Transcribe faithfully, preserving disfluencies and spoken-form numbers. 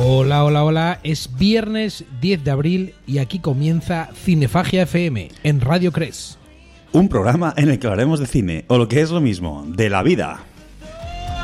Hola, hola, hola. Es viernes diez de abril y aquí comienza Cinefagia F M en Radio Cres. Un programa en el que hablaremos de cine, o lo que es lo mismo, de la vida.